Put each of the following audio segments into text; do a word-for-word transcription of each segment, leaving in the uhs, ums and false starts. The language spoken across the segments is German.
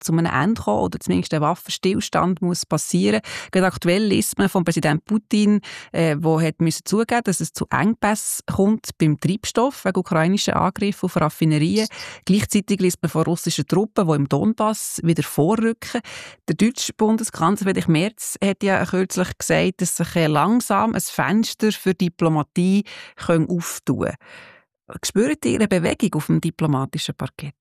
zu einem Ende kommen oder zumindest ein Waffenstillstand muss passieren. Gerade aktuell liest man von Präsident Putin, äh, wo hat müssen zugeben, dass es zu Engpässen kommt beim Treibstoff wegen ukrainischen Angriffen auf Raffinerien. Gleichzeitig liest man von russischen Truppen, die im Donbass wieder vorrücken. Der deutsche Bundeskanzler Friedrich Merz hat ja kürzlich gesagt, dass sich langsam ein Fenster für Diplomatie auftun kann. Spürt ihr eine Bewegung auf dem diplomatischen Parkett?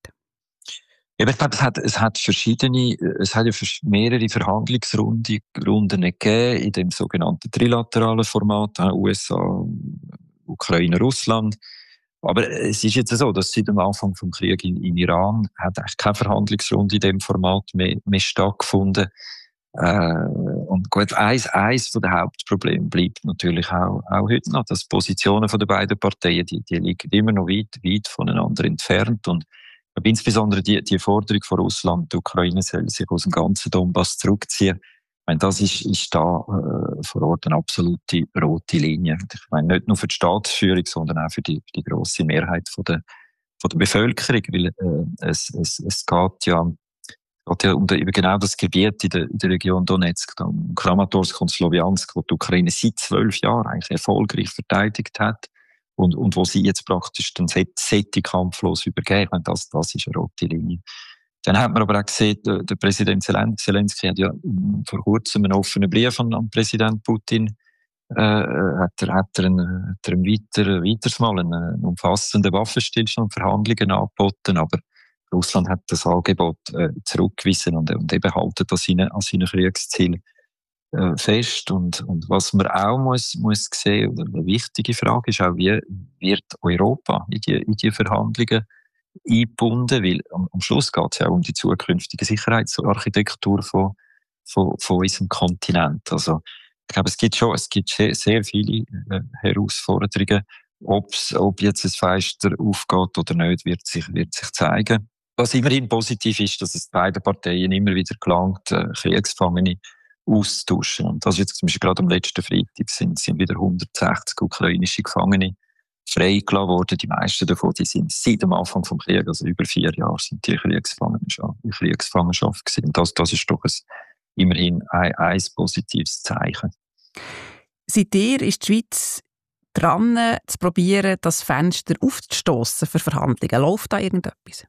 Ja, ich glaube, es hat, es hat verschiedene, es hat ja mehrere Verhandlungsrunden Runden gegeben in dem sogenannten trilateralen Format, U S A, Ukraine, Russland. Aber es ist jetzt so, dass seit dem Anfang des Krieges in, in Iran hat eigentlich keine Verhandlungsrunde in dem Format mehr, mehr stattgefunden. Äh, und gut, eins, eins von den Hauptproblemen bleibt natürlich auch, auch heute noch, dass die Positionen von den beiden Parteien, die, die liegen immer noch weit, weit voneinander entfernt. Und insbesondere die, die Forderung von Russland, die Ukraine soll sich aus dem ganzen Donbass zurückziehen. Ich meine, das ist, ist da äh, vor Ort eine absolute rote Linie. Ich meine, nicht nur für die Staatsführung, sondern auch für die, für die grosse Mehrheit von der, von der Bevölkerung, weil äh, es, es, es geht ja Es geht ja um eben genau das Gebiet in der, in der Region Donetsk, um Kramatorsk und Sloviansk, wo die Ukraine seit zwölf Jahren eigentlich erfolgreich verteidigt hat und, und wo sie jetzt praktisch den solche kampflos übergeben. Ich meine, das, das ist eine rote Linie. Dann hat man aber auch gesehen, der, der Präsident Zelensky hat ja vor kurzem einen offenen Brief an, an Präsident Putin äh, hat er, hat er, einen, hat er ein weiter, weiteres Mal einen, einen umfassenden Waffenstillstand, Verhandlungen angeboten, aber Russland hat das Angebot äh, zurückgewiesen und, und eben halten an seinen, an seinen Kriegszielen äh, fest. Und, und was man auch muss, muss sehen, oder eine wichtige Frage ist auch, wie wird Europa in die, in die Verhandlungen eingebunden? Weil am, am Schluss geht es ja auch um die zukünftige Sicherheitsarchitektur von, von, von unserem Kontinent. Also, ich glaube, es gibt schon, es gibt sehr, sehr viele äh, Herausforderungen. Ob's, ob jetzt ein Fenster aufgeht oder nicht, wird sich, wird sich zeigen. Was immerhin positiv ist, dass es beiden Parteien immer wieder gelangt, äh, Kriegsgefangene auszutauschen. Und das ist jetzt zum Beispiel gerade am letzten Freitag sind, sind wieder hundertsechzig ukrainische Gefangene freigelassen worden. Die meisten davon, die sind seit dem Anfang des Krieges, also über vier Jahre, sind die Kriegsgefangene schon, in Kriegsgefangenschaft gewesen. Und das, das ist doch ein, immerhin ein, ein positives Zeichen. Seitdem ist die Schweiz dran, zu probieren, das Fenster aufzustossen für Verhandlungen. Läuft da irgendetwas?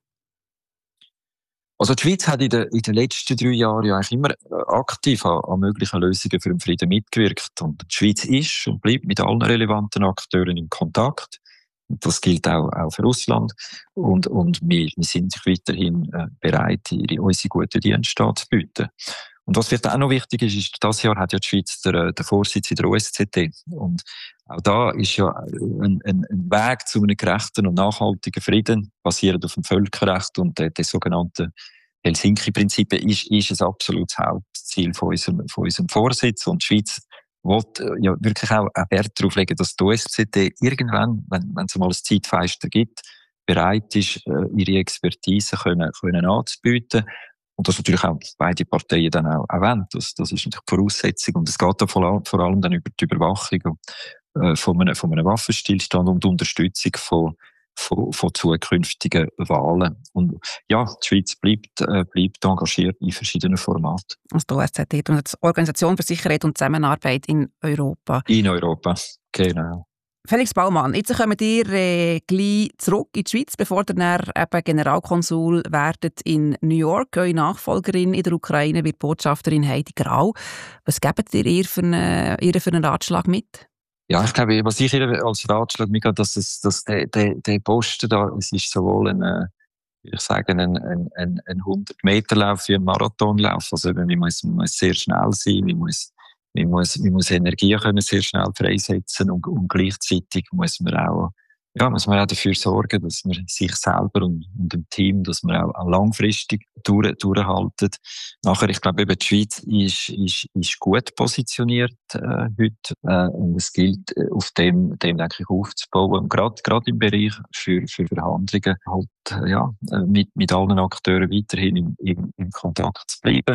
Also die Schweiz hat in den, in den letzten drei Jahren ja eigentlich immer aktiv an, an möglichen Lösungen für den Frieden mitgewirkt. Und die Schweiz ist und bleibt mit allen relevanten Akteuren in Kontakt. Und das gilt auch, auch für Russland. Und, und wir, wir sind weiterhin äh, bereit, ihre, unsere guten Dienste anzubieten. Und was vielleicht auch noch wichtig ist, ist, dieses Jahr hat ja die Schweiz der, der Vorsitz in der O S Z E. Und auch da ist ja ein, ein, ein Weg zu einem gerechten und nachhaltigen Frieden, basierend auf dem Völkerrecht und den, den sogenannten Helsinki-Prinzipien, ist, ist ein absolutes Hauptziel von unserem, von unserem Vorsitz. Und die Schweiz will ja wirklich auch Wert darauf legen, dass die O S Z E irgendwann, wenn, wenn es mal ein Zeitfenster gibt, bereit ist, ihre Expertise können, können anzubieten. Und das natürlich auch beide Parteien dann auch, auch wollen. Das, das ist natürlich die Voraussetzung. Und es geht da vor allem, vor allem dann über die Überwachung äh, von, einem, von einem Waffenstillstand und die Unterstützung von, von, von zukünftigen Wahlen. Und ja, die Schweiz bleibt, äh, bleibt engagiert in verschiedenen Formaten. Also die O S Z E, die Organisation für Sicherheit und Zusammenarbeit in Europa. In Europa, genau. Felix Baumann, jetzt kommt ihr äh, gleich zurück in die Schweiz, bevor ihr dann eben Generalkonsul werdet in New York. Eure Nachfolgerin in der Ukraine wird Botschafterin Heidi Grau. Was gebt ihr ihr für, eine, ihr für einen Ratschlag mit? Ja, ich glaube, was ich ihr als Ratschlag mitgebe, dass, es, dass der, der, der Posten da, es ist sowohl ein, ich sage, ein, ein, ein, ein hundert-Meter-Lauf wie ein Marathonlauf. Also man muss, man muss sehr schnell sein, man muss Man muss, man muss Energie können sehr schnell freisetzen und, und gleichzeitig muss man auch, ja, muss man auch dafür sorgen, dass man sich selber und, und dem Team, dass man auch, auch langfristig durch, durchhaltet. Nachher, ich glaube, eben die Schweiz ist, ist, ist gut positioniert äh, heute äh, und es gilt, auf dem, dem denke ich, aufzubauen. Gerade, gerade im Bereich für, für Verhandlungen halt, ja, mit, mit allen Akteuren weiterhin im, im, im Kontakt zu bleiben.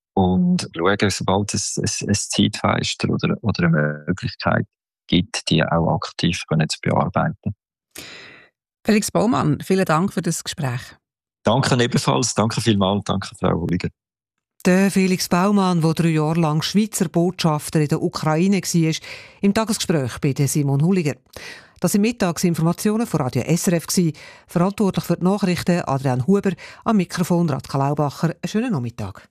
Und schauen, sobald es ein, ein Zeitfenster oder, oder eine Möglichkeit gibt, die auch aktiv können zu bearbeiten. Felix Baumann, vielen Dank für das Gespräch. Danke ebenfalls, danke vielmals, danke Frau Hulliger. Der Felix Baumann, der drei Jahre lang Schweizer Botschafter in der Ukraine war, im Tagesgespräch bei Simon Hulliger. Das sind Mittagsinformationen von Radio S R F. Verantwortlich für die Nachrichten Adrian Huber, am Mikrofon Radka Laubacher. Einen schönen Nachmittag.